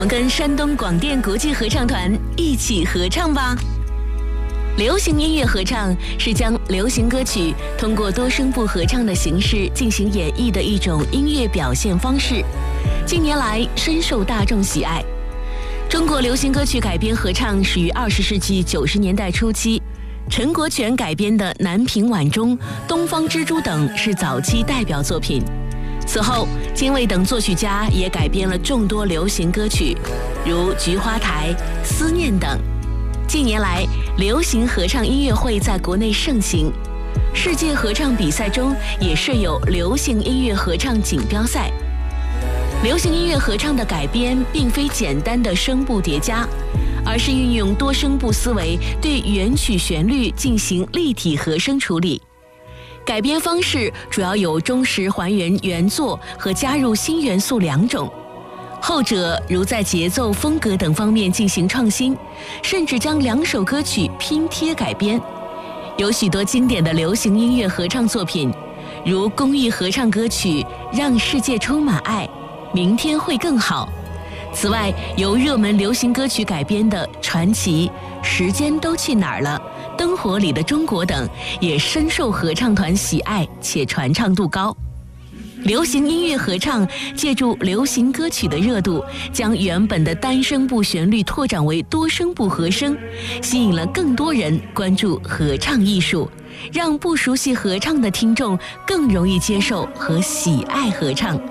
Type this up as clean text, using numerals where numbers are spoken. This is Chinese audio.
我们跟山东广电国际合唱团一起合唱吧。流行音乐合唱是将流行歌曲通过多声部合唱的形式进行演绎的一种音乐表现方式，近年来深受大众喜爱。中国流行歌曲改编合唱始于20世纪90年代初期，陈国权改编的《南屏晚钟》《东方之珠》等是早期代表作品。此后，金卫等作曲家也改编了众多流行歌曲，如《菊花台》《思念》等。近年来，流行合唱音乐会在国内盛行，世界合唱比赛中也设有流行音乐合唱锦标赛。流行音乐合唱的改编并非简单的声部叠加，而是运用多声部思维对原曲旋律进行立体和声处理。改编方式主要有忠实还原原作和加入新元素两种，后者如在节奏、风格等方面进行创新，甚至将2首歌曲拼贴改编。有许多经典的流行音乐合唱作品，如公益合唱歌曲《让世界充满爱》《明天会更好》。此外，由热门流行歌曲改编的《传奇》《时间都去哪儿了》《灯火里的中国》等，也深受合唱团喜爱且传唱度高。流行音乐合唱借助流行歌曲的热度，将原本的单声部旋律拓展为多声部和声，吸引了更多人关注合唱艺术，让不熟悉合唱的听众更容易接受和喜爱合唱。